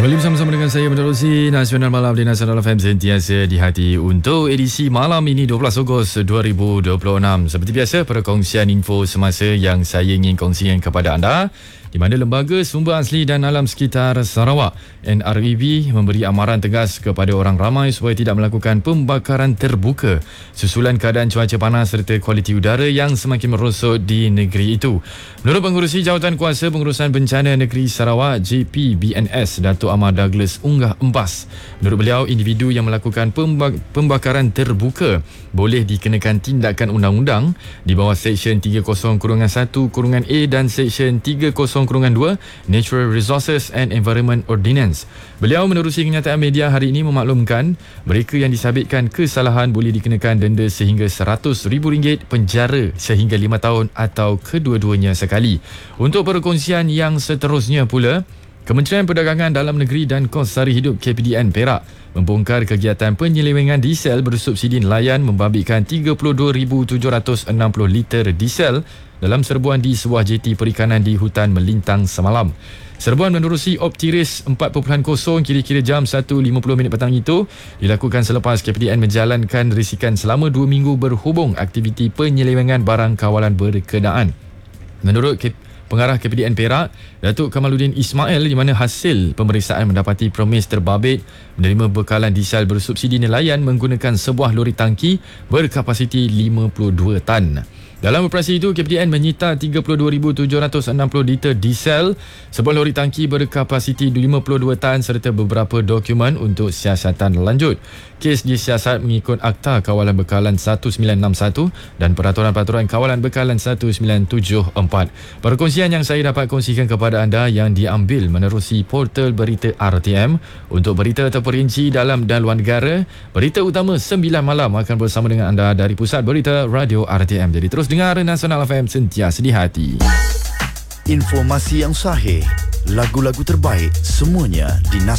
Kembali bersama-sama dengan saya menerusi Nasional Malam di Nasional FM sentiasa di hati untuk edisi malam ini 12 Ogos 2026. Seperti biasa, perkongsian info semasa yang saya ingin kongsikan kepada anda, di mana Lembaga Sumber Asli dan Alam Sekitar Sarawak NREB memberi amaran tegas kepada orang ramai supaya tidak melakukan pembakaran terbuka susulan keadaan cuaca panas serta kualiti udara yang semakin merosot di negeri itu. Menurut Pengerusi Jawatan Kuasa Pengurusan Bencana Negeri Sarawak JPBNS, Datuk Ahmad Douglas Unggah Embas, menurut beliau, individu yang melakukan pembakaran terbuka boleh dikenakan tindakan undang-undang di bawah Seksyen 30-1-A dan Seksyen 30-2 Natural Resources and Environment Ordinance. Beliau menerusi kenyataan media hari ini memaklumkan mereka yang disabitkan kesalahan boleh dikenakan denda sehingga RM100,000, penjara sehingga 5 tahun atau kedua-duanya sekali. Untuk perkongsian yang seterusnya pula, Kementerian Perdagangan Dalam Negeri dan Kos Sari Hidup KPDN Perak membongkar kegiatan penyelewengan diesel bersubsidi nelayan membabitkan 32,760 liter diesel dalam serbuan di sebuah jeti perikanan di hutan Melintang semalam. Serbuan menerusi Optiris 4.0 kira-kira jam 1.50 petang itu dilakukan selepas KPDN menjalankan risikan selama 2 minggu berhubung aktiviti penyelewengan barang kawalan berkenaan. Menurut Pengarah KPDN Perak, Datuk Kamaluddin Ismail, di mana hasil pemeriksaan mendapati Promis terbabit menerima bekalan diesel bersubsidi nelayan menggunakan sebuah lori tangki berkapasiti 52 tan. Dalam operasi itu, KPDN menyita 32,760 liter diesel, sebuah lori tangki berkapasiti 52 tan serta beberapa dokumen untuk siasatan lanjut. Kes disiasat mengikut Akta Kawalan Bekalan 1961 dan Peraturan-Peraturan Kawalan Bekalan 1974. Perkongsian yang saya dapat kongsikan kepada anda yang diambil menerusi portal berita RTM. Untuk berita terperinci dalam dan luar negara, berita utama 9 malam akan bersama dengan anda dari Pusat Berita Radio RTM. Jadi terus dengar Nasional FM sentiasa di hati. Informasi yang sahih, lagu-lagu terbaik, semuanya di Nasional.